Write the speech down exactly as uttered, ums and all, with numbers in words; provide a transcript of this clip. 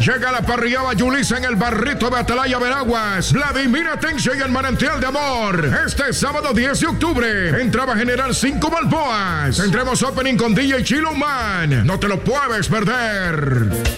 Llega la parrillada Yulisa en el Barrito de Atalaya, Veraguas. Vladimir Atencio y el Manantial de Amor. Este sábado diez de octubre. Entraba a generar cinco Balboas. Tendremos opening con D J Chilo Man. No te lo puedes perder.